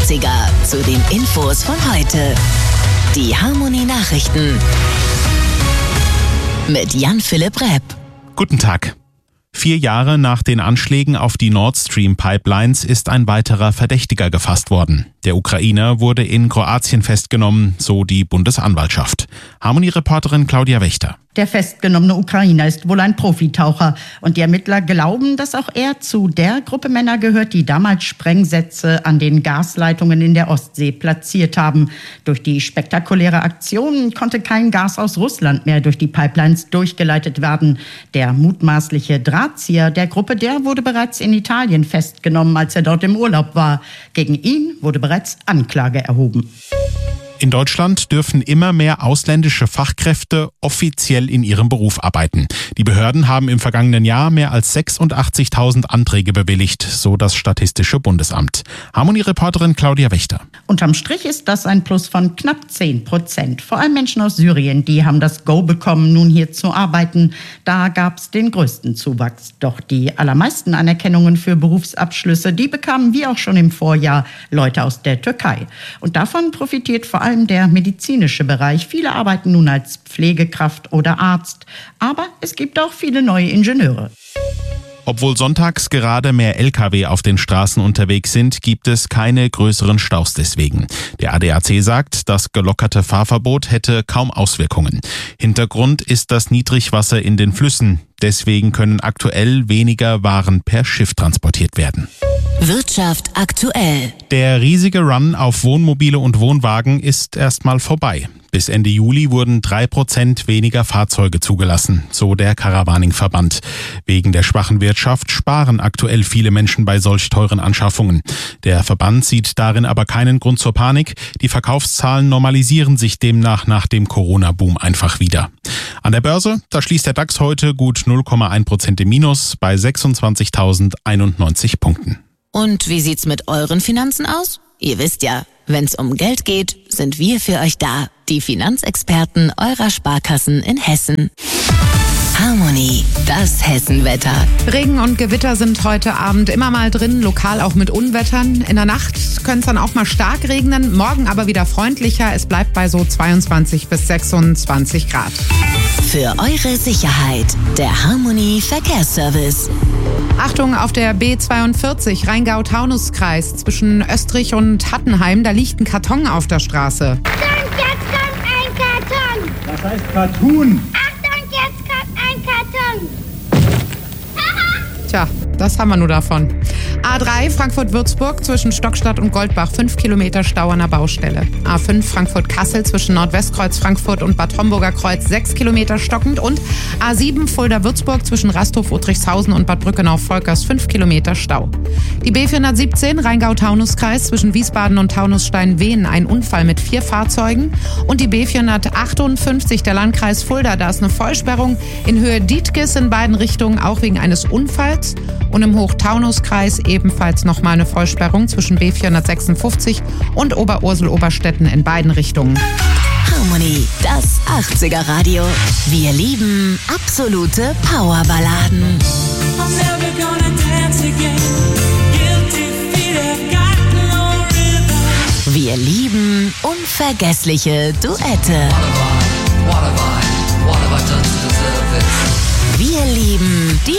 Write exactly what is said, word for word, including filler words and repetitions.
achtziger zu den Infos von heute. Die Harmonie-Nachrichten mit Jan-Philipp Repp. Guten Tag. Vier Jahre nach den Anschlägen auf die Nord Stream Pipelines ist ein weiterer Verdächtiger gefasst worden. Der Ukrainer wurde in Kroatien festgenommen, so die Bundesanwaltschaft. Harmonie-Reporterin Claudia Wächter. Der festgenommene Ukrainer ist wohl ein Profitaucher und die Ermittler glauben, dass auch er zu der Gruppe Männer gehört, die damals Sprengsätze an den Gasleitungen in der Ostsee platziert haben. Durch die spektakuläre Aktion konnte kein Gas aus Russland mehr durch die Pipelines durchgeleitet werden. Der mutmaßliche Drahtzieher der Gruppe, der wurde bereits in Italien festgenommen, als er dort im Urlaub war. Gegen ihn wurde bereits Anklage erhoben. In Deutschland dürfen immer mehr ausländische Fachkräfte offiziell in ihrem Beruf arbeiten. Die Behörden haben im vergangenen Jahr mehr als sechsundachtzigtausend Anträge bewilligt, so das Statistische Bundesamt. Harmonie-Reporterin Claudia Wächter. Unterm Strich ist das ein Plus von knapp zehn Prozent. Vor allem Menschen aus Syrien, die haben das Go bekommen, nun hier zu arbeiten. Da gab es den größten Zuwachs. Doch die allermeisten Anerkennungen für Berufsabschlüsse, die bekamen wie auch schon im Vorjahr Leute aus der Türkei. Und davon profitiert vor allem Vor allem der medizinische Bereich. Viele arbeiten nun als Pflegekraft oder Arzt. Aber es gibt auch viele neue Ingenieure. Obwohl sonntags gerade mehr L K W auf den Straßen unterwegs sind, gibt es keine größeren Staus deswegen. Der A D A C sagt, das gelockerte Fahrverbot hätte kaum Auswirkungen. Hintergrund ist das Niedrigwasser in den Flüssen. Deswegen können aktuell weniger Waren per Schiff transportiert werden. Wirtschaft aktuell. Der riesige Run auf Wohnmobile und Wohnwagen ist erstmal vorbei. Bis Ende Juli wurden drei Prozent weniger Fahrzeuge zugelassen, so der Caravaning-Verband. Wegen der schwachen Wirtschaft sparen aktuell viele Menschen bei solch teuren Anschaffungen. Der Verband sieht darin aber keinen Grund zur Panik. Die Verkaufszahlen normalisieren sich demnach nach dem Corona-Boom einfach wieder. An der Börse, da schließt der DAX heute gut null Komma eins Prozent im Minus bei sechsundzwanzigtausendeinundneunzig Punkten. Und wie sieht's mit euren Finanzen aus? Ihr wisst ja, wenn's um Geld geht, sind wir für euch da. Die Finanzexperten eurer Sparkassen in Hessen. Harmonie, das Hessenwetter. Regen und Gewitter sind heute Abend immer mal drin, lokal auch mit Unwettern. In der Nacht könnte es dann auch mal stark regnen, morgen aber wieder freundlicher. Es bleibt bei so zweiundzwanzig bis sechsundzwanzig Grad. Für eure Sicherheit, der Harmonie Verkehrsservice. Achtung auf der B zweiundvierzig, Rheingau-Taunus-Kreis zwischen Österreich und Hattenheim. Da liegt ein Karton auf der Straße. Achtung, jetzt kommt ein Karton. Was heißt Cartoon? Achtung, jetzt kommt ein Karton. Tja, das haben wir nur davon. A drei Frankfurt-Würzburg zwischen Stockstadt und Goldbach, fünf Kilometer Stau an der Baustelle. A fünf Frankfurt-Kassel zwischen Nordwestkreuz Frankfurt und Bad Homburger Kreuz, sechs Kilometer stockend. Und A sieben Fulda-Würzburg zwischen Rasthof-Uttrichshausen und Bad Brückenau-Volkers, fünf Kilometer Stau. Die B vierhundertsiebzehn Rheingau-Taunus-Kreis zwischen Wiesbaden und Taunusstein-Wehen, ein Unfall mit vier Fahrzeugen. Und die B vierhundertachtundfünfzig, der Landkreis Fulda, da ist eine Vollsperrung in Höhe Dietges in beiden Richtungen, auch wegen eines Unfalls. Und im Hochtaunuskreis ebenfalls nochmal eine Vollsperrung zwischen B vierhundertsechsundfünfzig und Oberursel-Oberstetten in beiden Richtungen. Harmonie, das achtziger Radio. Wir lieben absolute Powerballaden. Wir lieben unvergessliche Duette. Wir lieben die